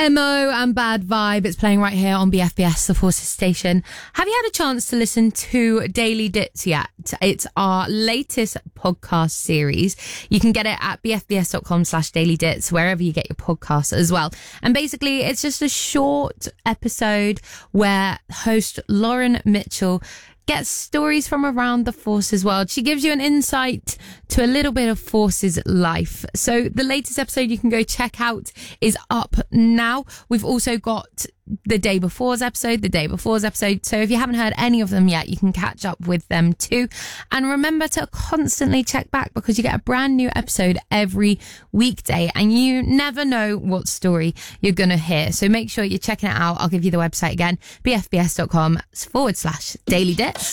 Emo and Bad Vibe. It's playing right here on BFBS, the Forces station. Have you had a chance to listen to Daily Dits yet? It's our latest podcast series. You can get it at bfbs.com/dailydits, wherever you get your podcasts as well. And basically, it's just a short episode where host Lauren Mitchell gets stories from around the Forces world. She gives you an insight to a little bit of Forces life. So the latest episode you can go check out is up now. We've also got the day before's episode. So if you haven't heard any of them yet, you can catch up with them too. And remember to constantly check back, because you get a brand new episode every weekday and you never know what story you're going to hear. So make sure you're checking it out. I'll give you the website again, bfbs.com/dailydits.